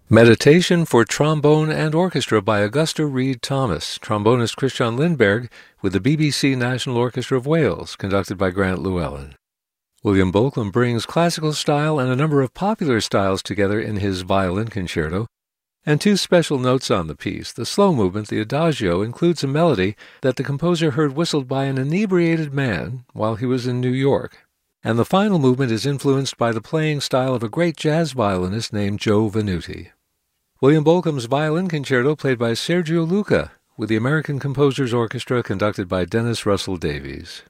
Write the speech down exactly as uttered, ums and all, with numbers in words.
Meditation for Trombone and Orchestra by Augusta Reid Thomas, trombonist Christian Lindberg with the B B C National Orchestra of Wales, conducted by Grant Llewellyn. William Bolcom brings classical style and a number of popular styles together in his violin concerto, and two special notes on the piece. The slow movement, the adagio, includes a melody that the composer heard whistled by an inebriated man while he was in New York. And the final movement is influenced by the playing style of a great jazz violinist named Joe Venuti. William Bolcom's Violin Concerto played by Sergio Luca with the American Composers Orchestra conducted by Dennis Russell Davies.